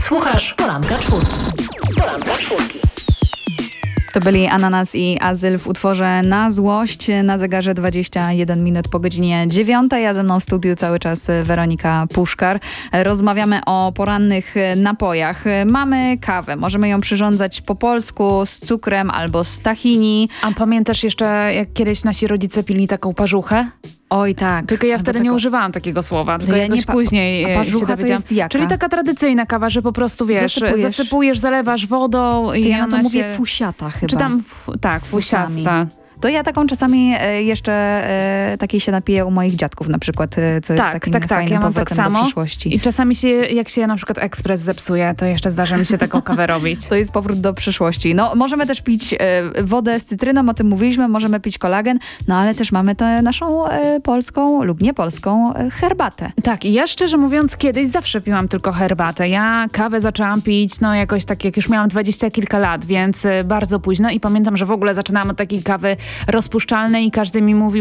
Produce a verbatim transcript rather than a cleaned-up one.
Słuchasz Poranka Czwórki. Poranka Czwórki. To byli Ananas i Azyl w utworze Na złość. Na zegarze dwadzieścia jeden minut po godzinie dziewiątej, a ze mną w studiu cały czas Weronika Puszkar. Rozmawiamy o porannych napojach. Mamy kawę, możemy ją przyrządzać po polsku, z cukrem albo z tahini. A pamiętasz jeszcze, jak kiedyś nasi rodzice pili taką parzuchę? Oj tak. Tylko ja Albo wtedy taką... nie używałam takiego słowa, tylko ja jakoś nie pa- później a parzucha się to dowiedziałam. jest jaka? Czyli taka tradycyjna kawa, że po prostu wiesz, Zasypujesz. zasypujesz, zalewasz wodą i To ja na to ona mówię się... fusiata chyba. Czy tam, f- tak, Z fusami. fusiasta. To ja taką czasami e, jeszcze e, takiej się napiję u moich dziadków na przykład, e, co jest Tak, takim tak, tak. fajnym Ja mam tak powrotem do samo. przyszłości. I czasami się, jak się na przykład ekspres zepsuje, to jeszcze zdarza mi się taką kawę robić. To jest powrót do przyszłości. No, możemy też pić e, wodę z cytryną, o tym mówiliśmy, możemy pić kolagen, no ale też mamy tę naszą e, polską lub niepolską e, herbatę. Tak, i ja szczerze mówiąc kiedyś zawsze piłam tylko herbatę. Ja kawę zaczęłam pić, no jakoś tak jak już miałam dwadzieścia kilka lat, więc y, bardzo późno i pamiętam, że w ogóle zaczynałam od takiej kawy rozpuszczalnej i każdy mi mówił,